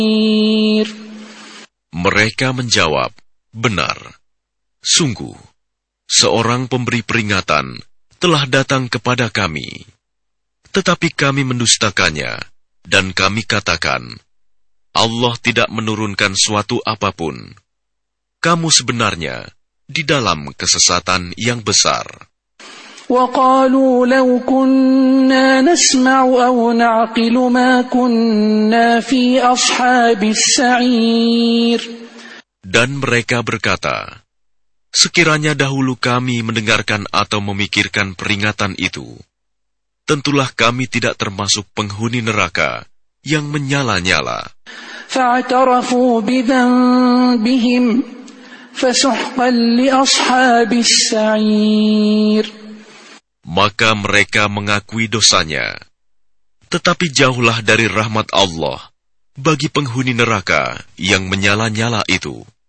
Mereka menjawab, benar. Sungguh, seorang pemberi peringatan telah datang kepada kami. Tetapi kami mendustakannya, dan kami katakan, Allah tidak menurunkan suatu apapun. Kamu sebenarnya di dalam kesesatan yang besar. وَقَالُوا لَوْ كُنَّا نَسْمَعُ أَوْ نَعْقِلُ مَا كُنَّا فِي أَصْحَابِ السَّعِيرِ. Dan mereka berkata, sekiranya dahulu kami mendengarkan atau memikirkan peringatan itu, tentulah kami tidak termasuk penghuni neraka yang menyala-nyala. فَاعْتَرَفُوا بِذَنبِهِمْ فَسُحْقًا لِأَصْحَابِ السَّعِيرِ. Maka mereka mengakui dosanya. Tetapi jauhlah dari rahmat Allah bagi penghuni neraka yang menyala-nyala itu.